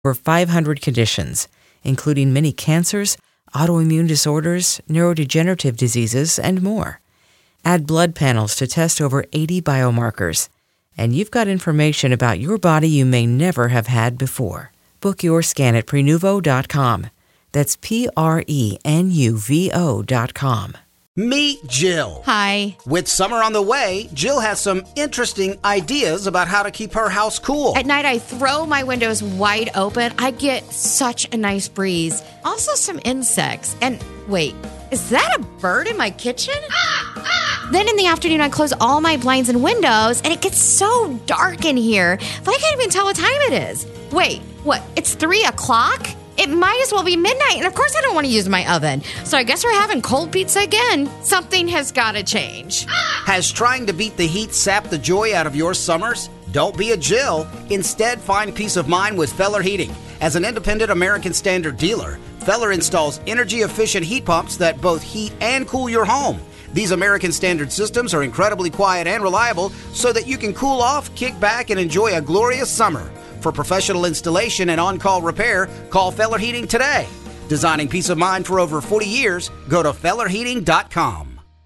over 500 conditions, including many cancers, autoimmune disorders, neurodegenerative diseases, and more. Add blood panels to test over 80 biomarkers, and you've got information about your body you may never have had before. Book your scan at Prenuvo.com. That's Prenuvo.com. Meet Jill. Hi. With summer on the way, Jill has some interesting ideas about how to keep her house cool. At night, I throw my windows wide open. I get such a nice breeze. Also, some insects. And wait, is that a bird in my kitchen? Then in the afternoon, I close all my blinds and windows, and it gets so dark in here that I can't even tell what time it is. Wait, what? It's 3 o'clock? It might as well be midnight, and of course I don't want to use my oven. So I guess we're having cold pizza again. Something has got to change. Has trying to beat the heat sapped the joy out of your summers? Don't be a Jill. Instead, find peace of mind with Feller Heating. As an independent American Standard dealer, Feller installs energy-efficient heat pumps that both heat and cool your home. These American Standard systems are incredibly quiet and reliable so that you can cool off, kick back, and enjoy a glorious summer. For professional installation and on-call repair, call Feller Heating today. Designing peace of mind for over 40 years, go to FellerHeating.com.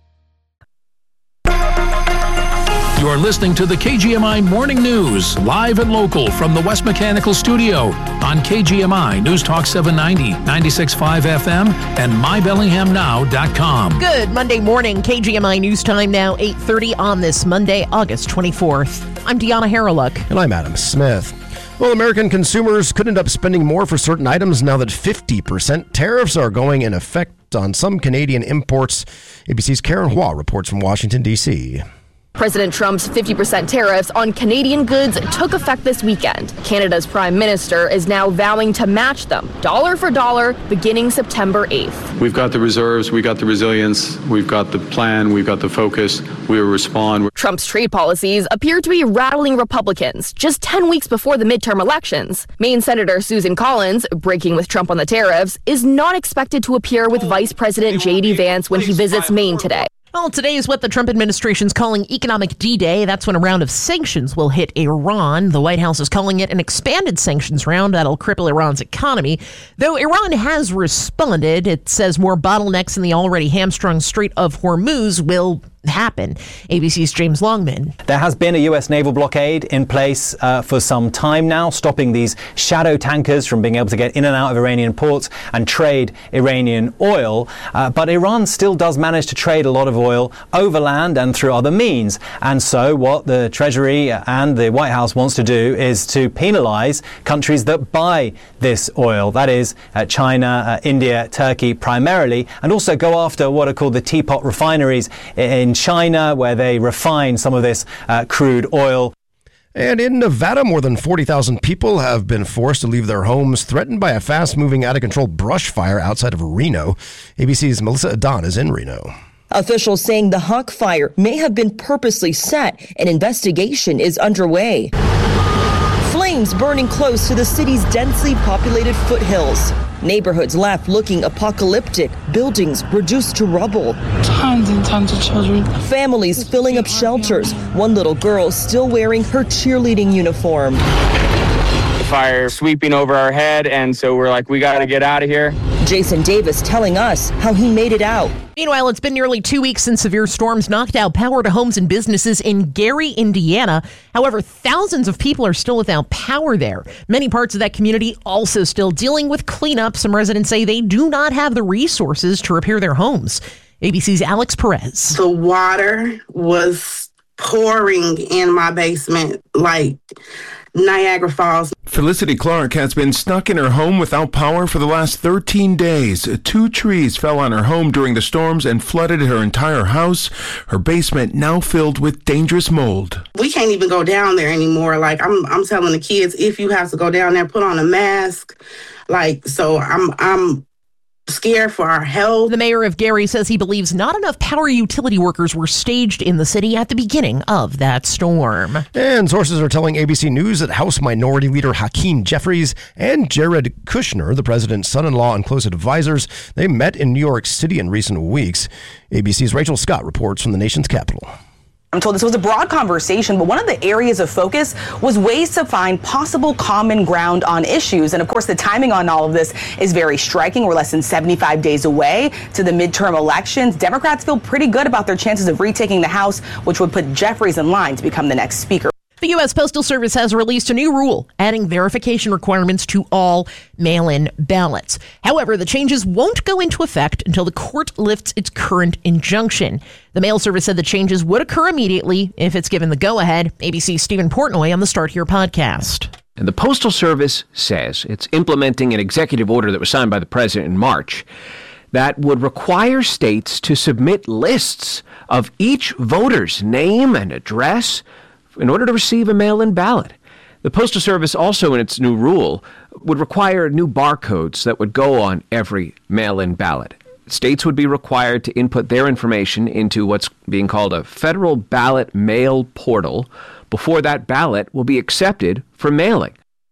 You're listening to the KGMI Morning News, live and local from the West Mechanical Studio on KGMI News Talk 790, 96.5 FM, and MyBellinghamNow.com. Good Monday morning, KGMI News Time now, 8:30 on this Monday, August 24th. I'm Deanna Harreluk. And I'm Adam Smith. Well, American consumers could end up spending more for certain items now that 50% tariffs are going in effect on some Canadian imports. ABC's Karen Hua reports from Washington, D.C. President Trump's 50% tariffs on Canadian goods took effect this weekend. Canada's Prime Minister is now vowing to match them, dollar for dollar, beginning September 8th. We've got the reserves, we've got the resilience, we've got the plan, we've got the focus, we will respond. Trump's trade policies appear to be rattling Republicans just 10 weeks before the midterm elections. Maine Senator Susan Collins, breaking with Trump on the tariffs, is not expected to appear with Vice President J.D. Vance when he visits Maine today. Well, today is what the Trump administration's calling Economic D-Day. That's when a round of sanctions will hit Iran. The White House is calling it an expanded sanctions round that'll cripple Iran's economy. Though Iran has responded, it says more bottlenecks in the already hamstrung Strait of Hormuz will happen. ABC's James Longman. There has been a U.S. naval blockade in place for some time now, stopping these shadow tankers from being able to get in and out of Iranian ports and trade Iranian oil. But Iran still does manage to trade a lot of oil overland and through other means. And so what the Treasury and the White House wants to do is to penalize countries that buy this oil. That is China, India, Turkey primarily, and also go after what are called the teapot refineries in China, where they refine some of this crude oil. And in Nevada, more than 40,000 people have been forced to leave their homes, threatened by a fast-moving, out-of-control brush fire outside of Reno. ABC's Melissa Adon is in Reno. Officials saying the Hawk fire may have been purposely set. An investigation is underway. Flames burning close to the city's densely populated foothills. Neighborhoods left looking apocalyptic, buildings reduced to rubble. Tons and tons of children. Families filling up shelters, one little girl still wearing her cheerleading uniform. Fire sweeping over our head, and so we're like, we got to get out of here. Jason Davis telling us how he made it out. Meanwhile, it's been nearly 2 weeks since severe storms knocked out power to homes and businesses in Gary, Indiana. However, thousands of people are still without power there. Many parts of that community also still dealing with cleanup. Some residents say they do not have the resources to repair their homes. ABC's Alex Perez. The water was pouring in my basement like Niagara Falls. Felicity Clark has been stuck in her home without power for the last 13 days. 2 trees fell on her home during the storms and flooded her entire house. Her basement now filled with dangerous mold. We can't even go down there anymore. Like I'm telling the kids, if you have to go down there, put on a mask. Like, so I'm scared for our health. The mayor of Gary says he believes not enough power utility workers were staged in the city at the beginning of that storm. And sources are telling ABC News that House Minority Leader Hakeem Jeffries and Jared Kushner, the president's son-in-law and close advisors, they met in New York City in recent weeks. ABC's Rachel Scott reports from the nation's capital. I'm told this was a broad conversation, but one of the areas of focus was ways to find possible common ground on issues. And of course, the timing on all of this is very striking. We're less than 75 days away to the midterm elections. Democrats feel pretty good about their chances of retaking the House, which would put Jeffries in line to become the next speaker. The U.S. Postal Service has released a new rule adding verification requirements to all mail-in ballots. However, the changes won't go into effect until the court lifts its current injunction. The mail service said the changes would occur immediately if it's given the go-ahead. ABC's Stephen Portnoy on the Start Here podcast. And the Postal Service says it's implementing an executive order that was signed by the president in March that would require states to submit lists of each voter's name and address in order to receive a mail-in ballot. The Postal Service also, in its new rule, would require new barcodes that would go on every mail-in ballot. States would be required to input their information into what's being called a federal ballot mail portal before that ballot will be accepted for mailing.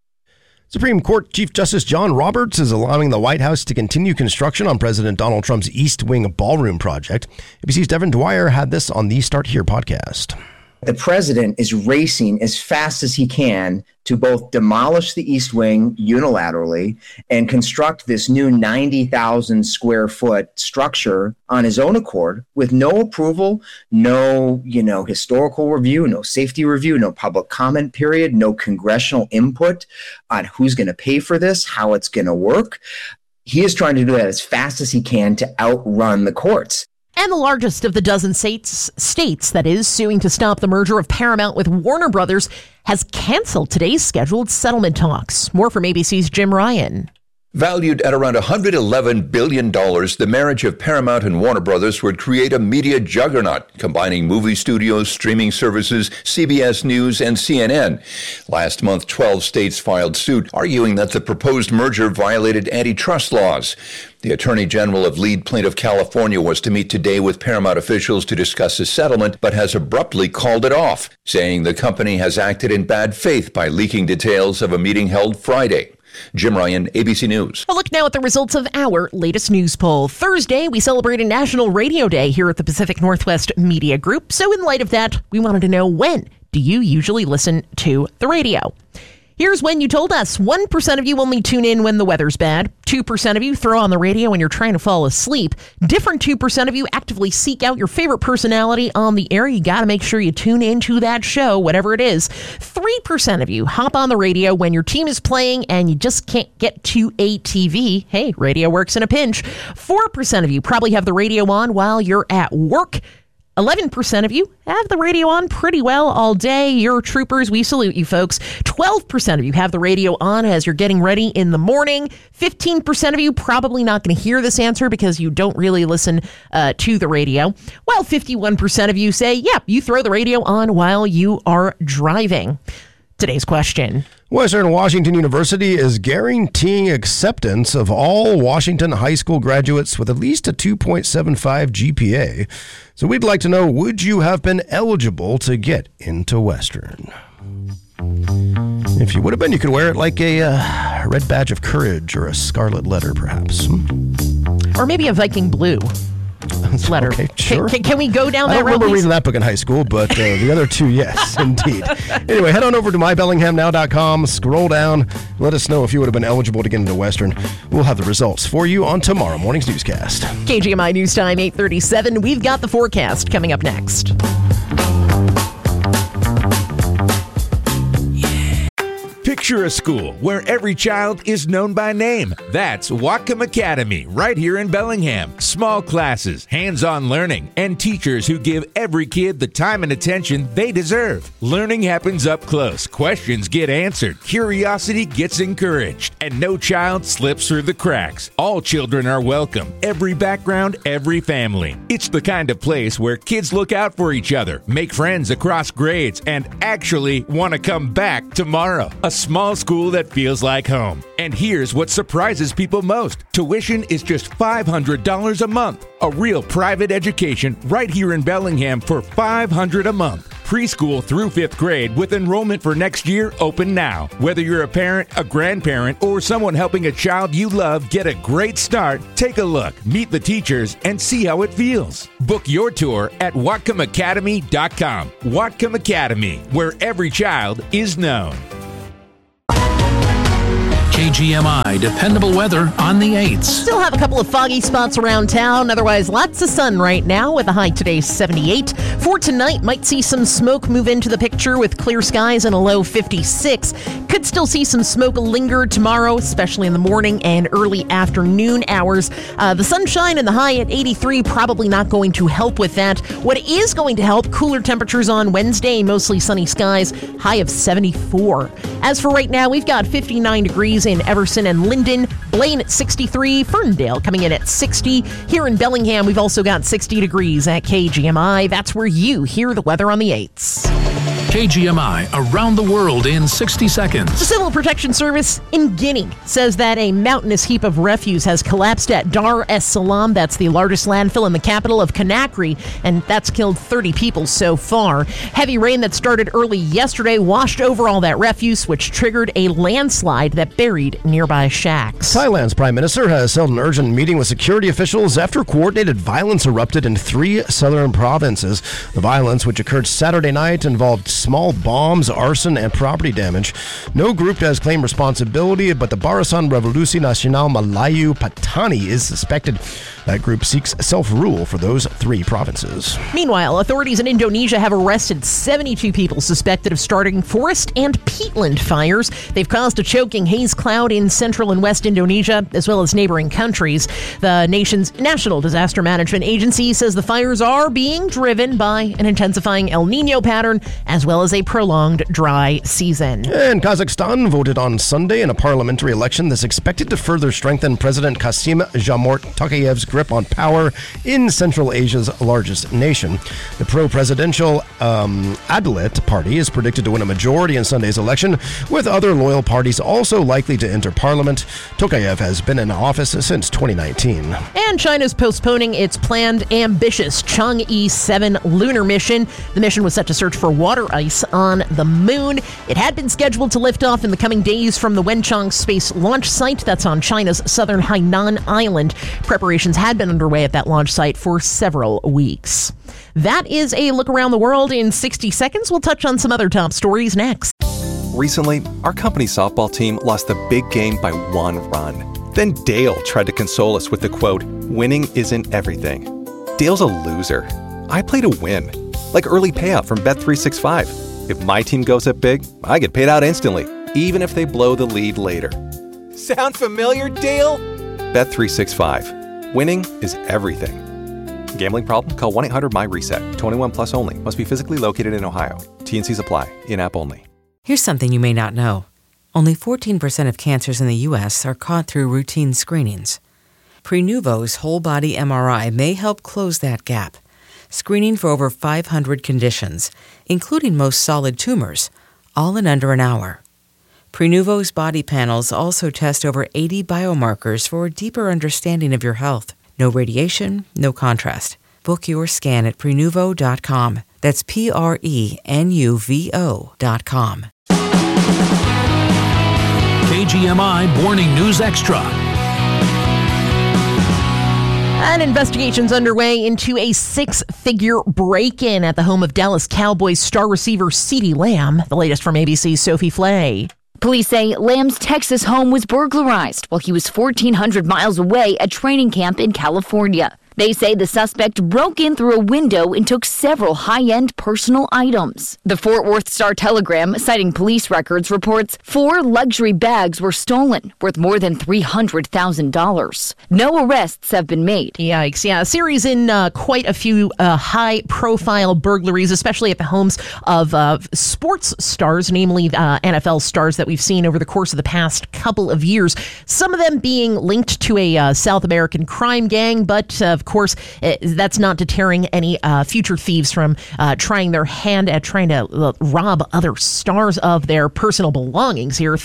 Supreme Court Chief Justice John Roberts is allowing the White House to continue construction on President Donald Trump's East Wing ballroom project. ABC's Devin Dwyer had this on the Start Here podcast. The president is racing as fast as he can to both demolish the East Wing unilaterally and construct this new 90,000 square foot structure on his own accord with no approval, no, historical review, no safety review, no public comment period, no congressional input on who's going to pay for this, how it's going to work. He is trying to do that as fast as he can to outrun the courts. And the largest of the dozen states that is suing to stop the merger of Paramount with Warner Brothers has canceled today's scheduled settlement talks. More from ABC's Jim Ryan. Valued at around $111 billion, the marriage of Paramount and Warner Brothers would create a media juggernaut, combining movie studios, streaming services, CBS News, and CNN. Last month, 12 states filed suit, arguing that the proposed merger violated antitrust laws. The Attorney General of lead plaintiff California was to meet today with Paramount officials to discuss a settlement, but has abruptly called it off, saying the company has acted in bad faith by leaking details of a meeting held Friday. Jim Ryan, ABC News. A look now at the results of our latest news poll. Thursday, we celebrated National Radio Day here at the Pacific Northwest Media Group. So in light of that, we wanted to know, when do you usually listen to the radio? Here's when you told us. 1% of you only tune in when the weather's bad. 2% of you throw on the radio when you're trying to fall asleep. Different 2% of you actively seek out your favorite personality on the air. You got to make sure you tune into that show, whatever it is. 3% of you hop on the radio when your team is playing and you just can't get to a TV. Hey, radio works in a pinch. 4% of you probably have the radio on while you're at work. 11% of you have the radio on pretty well all day. You're troopers. We salute you, folks. 12% of you have the radio on as you're getting ready in the morning. 15% of you probably not going to hear this answer because you don't really listen to the radio. While 51% of you say, yeah, you throw the radio on while you are driving. Today's question. Western Washington University is guaranteeing acceptance of all Washington high school graduates with at least a 2.75 GPA. So we'd like to know, would you have been eligible to get into Western? If you would have been, you could wear it like a red badge of courage or a scarlet letter, perhaps. Or maybe a Viking blue letter. Okay, sure. Can we go down that road? I don't remember reading that book in high school, but the other two, yes, indeed. Anyway, head on over to mybellinghamnow.com, scroll down, let us know if you would have been eligible to get into Western. We'll have the results for you on tomorrow morning's newscast. KGMI News Time, 8:37. We've got the forecast coming up next. Picture a school where every child is known by name. That's Whatcom Academy, right here in Bellingham. Small classes, hands-on learning, and teachers who give every kid the time and attention they deserve. Learning happens up close. Questions get answered. Curiosity gets encouraged. And no child slips through the cracks. All children are welcome. Every background, every family. It's the kind of place where kids look out for each other, make friends across grades, and actually want to come back tomorrow. A small school that feels like home. And here's what surprises people most. Tuition is just $500 a month. A real private education right here in Bellingham for $500 a month. preschool through 5th grade with enrollment for next year open now. Whether you're a parent, a grandparent, or someone helping a child you love get a great start, take a look, meet the teachers, and see how it feels. Book your tour at WhatcomAcademy.com. Whatcom Academy, where every child is known. KGMI dependable weather on the 8s. Still have a couple of foggy spots around town. Otherwise, lots of sun right now with a high today 78. For tonight, might see some smoke move into the picture with clear skies and a low 56. Could still see some smoke linger tomorrow, especially in the morning and early afternoon hours. The sunshine and the high at 83 probably not going to help with that. What is going to help, cooler temperatures on Wednesday, mostly sunny skies, high of 74. As for right now, we've got 59 degrees in Everson and Linden, Blaine at 63, Ferndale coming in at 60. Here in Bellingham, we've also got 60 degrees at KGMI. That's where you hear the weather on the 8s. KGMI around the world in 60 seconds. The Civil Protection Service in Guinea says that a mountainous heap of refuse has collapsed at Dar es Salaam. That's the largest landfill in the capital of Conakry, and that's killed 30 people so far. Heavy rain that started early yesterday washed over all that refuse, which triggered a landslide that buried nearby shacks. Thailand's prime minister has held an urgent meeting with security officials after coordinated violence erupted in 3 southern provinces. The violence, which occurred Saturday night, involved small bombs, arson, and property damage. No group has claimed responsibility, but the Barisan Revolusi Nasional Melayu Patani is suspected. That group seeks self-rule for those 3 provinces. Meanwhile, authorities in Indonesia have arrested 72 people suspected of starting forest and peatland fires. They've caused a choking haze cloud in central and west Indonesia, as well as neighboring countries. The nation's National Disaster Management Agency says the fires are being driven by an intensifying El Nino pattern, as well as a prolonged dry season. And Kazakhstan voted on Sunday in a parliamentary election that's expected to further strengthen President Kassym-Jomart Tokayev's grip on power in Central Asia's largest nation. The pro-presidential Adalet Party is predicted to win a majority in Sunday's election, with other loyal parties also likely to enter parliament. Tokayev has been in office since 2019. And China's postponing its planned ambitious Chang'e 7 lunar mission. The mission was set to search for water ice on the moon. It had been scheduled to lift off in the coming days from the Wenchang Space Launch Site that's on China's southern Hainan Island. Preparations had been underway at that launch site for several weeks. That is a look around the world in 60 seconds. We'll touch on some other top stories next. Recently, our company's softball team lost the big game by 1 run. Then Dale tried to console us with the quote, "Winning isn't everything." Dale's a loser. I play to win, like early payout from Bet365. If my team goes up big, I get paid out instantly, even if they blow the lead later. Sound familiar, Dale? Bet365. Winning is everything. Gambling problem? Call 1-800-MY-RESET. 21 plus only. Must be physically located in Ohio. T&Cs apply. In-app only. Here's something you may not know. Only 14% of cancers in the U.S. are caught through routine screenings. Prenuvo's whole-body MRI may help close that gap, screening for over 500 conditions, including most solid tumors, all in under an hour. Prenuvo's body panels also test over 80 biomarkers for a deeper understanding of your health. No radiation, no contrast. Book your scan at Prenuvo.com. That's Prenuvo.com. KGMI Morning News Extra. An investigation's underway into a 6-figure break-in at the home of Dallas Cowboys star receiver CeeDee Lamb. The latest from ABC's Sophie Flay. Police say Lamb's Texas home was burglarized while he was 1,400 miles away at training camp in California. They say the suspect broke in through a window and took several high-end personal items. The Fort Worth Star-Telegram, citing police records, reports 4 luxury bags were stolen, worth more than $300,000. No arrests have been made. Yikes. Yeah, a series in quite a few high-profile burglaries, especially at the homes of sports stars, namely NFL stars that we've seen over the course of the past couple of years. Some of them being linked to a South American crime gang, but of of course, that's not deterring any future thieves from trying their hand at trying to rob other stars of their personal belongings here.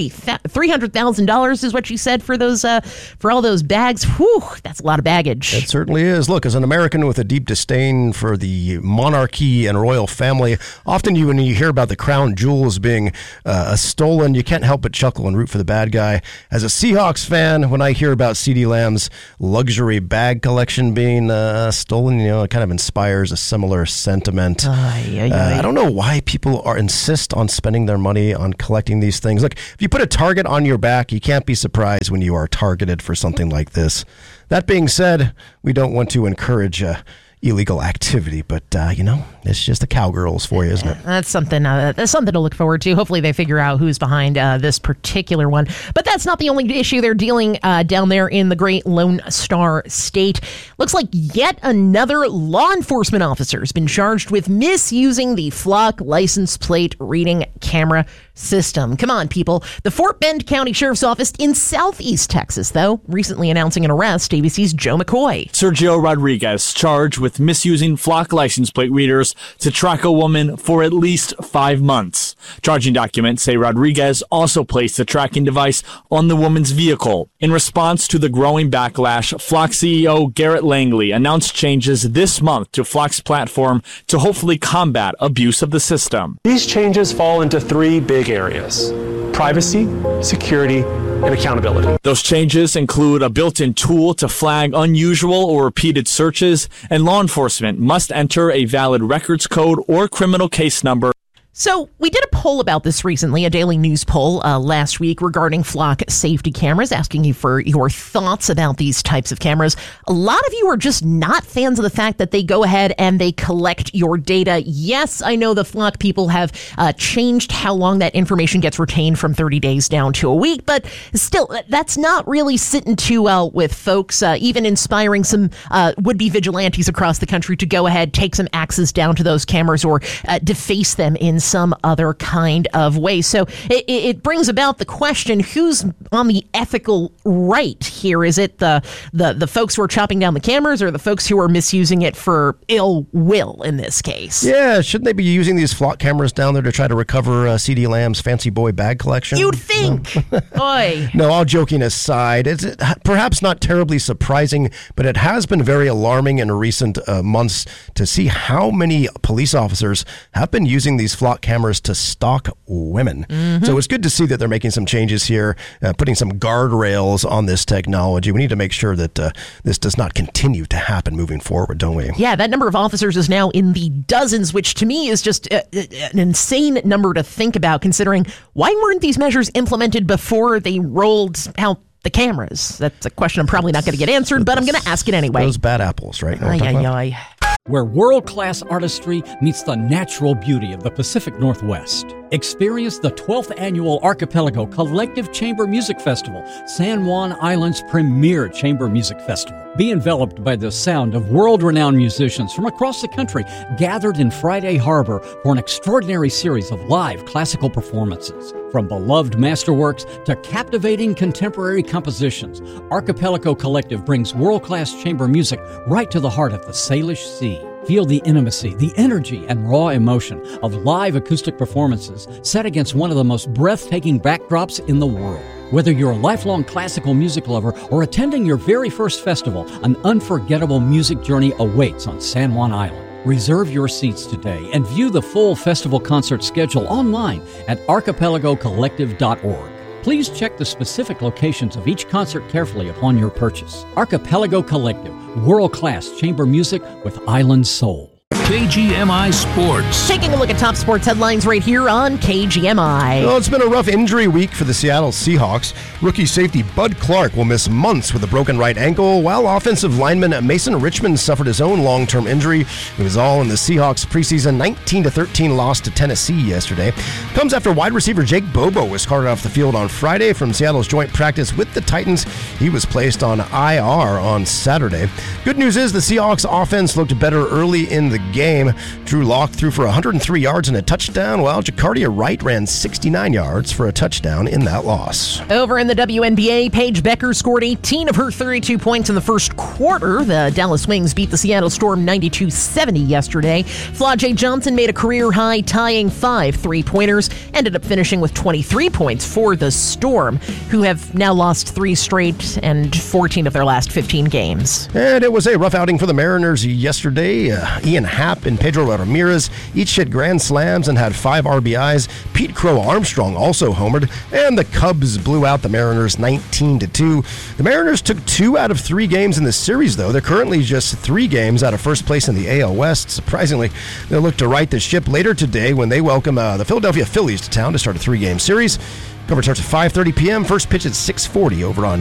$300,000 is what you said for those for all those bags. Whew, that's a lot of baggage. It certainly is. Look, as an American with a deep disdain for the monarchy and royal family, often when you hear about the crown jewels being stolen, you can't help but chuckle and root for the bad guy. As a Seahawks fan, when I hear about CeeDee Lamb's luxury bag collection being stolen, it kind of inspires a similar sentiment. I don't know why people insist on spending their money on collecting these things. Look, if you put a target on your back, you can't be surprised when you are targeted for something like this. That being said, we don't want to encourage illegal activity, but it's just the cowgirls for you, isn't it? That's something to look forward to. Hopefully they figure out who's behind this particular one. But that's not the only issue they're dealing down there in the great Lone Star State. Looks like yet another law enforcement officer has been charged with misusing the Flock license plate reading camera system. Come on, people. The Fort Bend County Sheriff's Office in Southeast Texas, though, recently announcing an arrest. ABC's Joe McCoy. Sergio Rodriguez charged with misusing Flock license plate readers to track a woman for at least 5 months. Charging documents say Rodriguez also placed a tracking device on the woman's vehicle. In response to the growing backlash, Flock CEO Garrett Langley announced changes this month to Flock's platform to hopefully combat abuse of the system. These changes fall into 3 big areas: privacy, security, and accountability. Those changes include a built-in tool to flag unusual or repeated searches, and law enforcement must enter a valid records code or criminal case number. So we did a poll about this recently, a daily news poll last week regarding Flock safety cameras, asking you for your thoughts about these types of cameras. A lot of you are just not fans of the fact that they go ahead and they collect your data. Yes, I know the Flock people have changed how long that information gets retained from 30 days down to a week, but still, that's not really sitting too well with folks, even inspiring some would-be vigilantes across the country to go ahead, take some access down to those cameras or deface them in some other kind of way. So it brings about the question, who's on the ethical right here? Is it the folks who are chopping down the cameras or the folks who are misusing it for ill will in this case? Yeah, shouldn't they be using these Flock cameras down there to try to recover CeeDee Lamb's fancy boy bag collection? You'd think. Oy. No, all joking aside, it's perhaps not terribly surprising, but it has been very alarming in recent months to see how many police officers have been using these Flock cameras to stalk women. Mm-hmm. So it's good to see that they're making some changes here, putting some guardrails on this technology. We need to make sure that this does not continue to happen moving forward, don't we? Yeah, that number of officers is now in the dozens, which to me is just an insane number to think about, considering why weren't these measures implemented before they rolled out the cameras? That's a question I'm probably not going to get answered, but I'm going to ask it anyway. Those bad apples, right? Where world-class artistry meets the natural beauty of the Pacific Northwest. Experience the 12th Annual Archipelago Collective Chamber Music Festival, San Juan Island's premier chamber music festival. Be enveloped by the sound of world-renowned musicians from across the country gathered in Friday Harbor for an extraordinary series of live classical performances. From beloved masterworks to captivating contemporary compositions, Archipelago Collective brings world-class chamber music right to the heart of the Salish Sea. Feel the intimacy, the energy, and raw emotion of live acoustic performances set against one of the most breathtaking backdrops in the world. Whether you're a lifelong classical music lover or attending your very first festival, an unforgettable music journey awaits on San Juan Island. Reserve your seats today and view the full festival concert schedule online at archipelagocollective.org. Please check the specific locations of each concert carefully upon your purchase. Archipelago Collective, world-class chamber music with island soul. KGMI Sports. Taking a look at top sports headlines right here on KGMI. Well, it's been a rough injury week for the Seattle Seahawks. Rookie safety Bud Clark will miss months with a broken right ankle, while offensive lineman Mason Richmond suffered his own long-term injury. It was all in the Seahawks' preseason 19-13 loss to Tennessee yesterday. Comes after wide receiver Jake Bobo was carted off the field on Friday from Seattle's joint practice with the Titans. He was placed on IR on Saturday. Good news is the Seahawks offense looked better early in the game. Drew Lock threw for 103 yards and a touchdown, while Jacardia Wright ran 69 yards for a touchdown in that loss. Over in the WNBA, Paige Becker scored 18 of her 32 points in the first quarter. The Dallas Wings beat the Seattle Storm 92-70 yesterday. Flau'jae Johnson made a career-high tying 5 3-pointers, ended up finishing with 23 points for the Storm, who have now lost 3 straight and 14 of their last 15 games. And it was a rough outing for the Mariners yesterday. Ian Happ and Pedro Ramirez each hit grand slams and had 5 RBIs. Pete Crow Armstrong also homered, and the Cubs blew out the Mariners 19-2. The Mariners took 2 out of 3 games in the series, though. They're currently just 3 games out of first place in the AL West. Surprisingly, they'll look to right the ship later today when they welcome the Philadelphia Phillies to town to start a 3-game series. Coverage starts at 5:30 p.m. First pitch at 6:40 over on